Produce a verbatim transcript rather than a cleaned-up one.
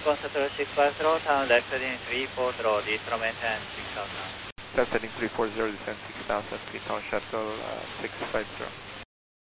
Conceptor six five zero, turn left heading three four zero, descend maintain six thousand. Left heading three four zero, descend six thousand, Piton Shuttle uh, six five zero.